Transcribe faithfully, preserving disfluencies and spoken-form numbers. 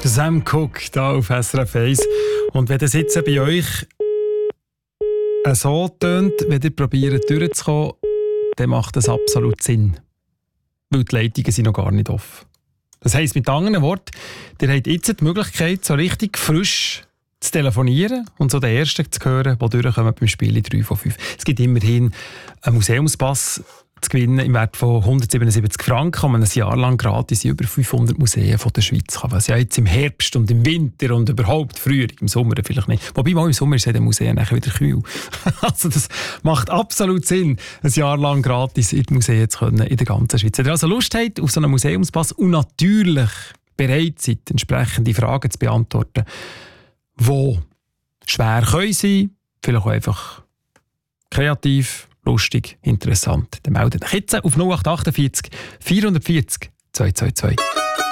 Sam Cooke hier auf S R F eins. Und wenn das jetzt bei euch so tönt, wenn ihr probiert durchzukommen, dann macht das absolut Sinn. Weil die Leitungen sind noch gar nicht offen. Das heisst mit anderen Worten, ihr habt jetzt die Möglichkeit, so richtig frisch zu telefonieren und so den Ersten zu hören, die durchkommen beim Spiel drei von fünf. Es gibt immerhin einen Museumspass zu gewinnen im Wert von hundertsiebenundsiebzig Franken, kann man ein Jahr lang gratis in über fünfhundert Museen von der Schweiz kann. Was ja jetzt im Herbst und im Winter und überhaupt früher, im Sommer vielleicht nicht. Wobei mal im Sommer ist ja der Museen nachher wieder kühl. Also das macht absolut Sinn, ein Jahr lang gratis in die Museen zu können in der ganzen Schweiz. Wenn ihr also Lust habt auf so einen Museumspass und natürlich bereit seid, entsprechende Fragen zu beantworten, die schwer können sein, vielleicht auch einfach kreativ, lustig, interessant, dann meldet euch jetzt auf null acht acht vier vierhundertvierzig zweihundertzweiundzwanzig.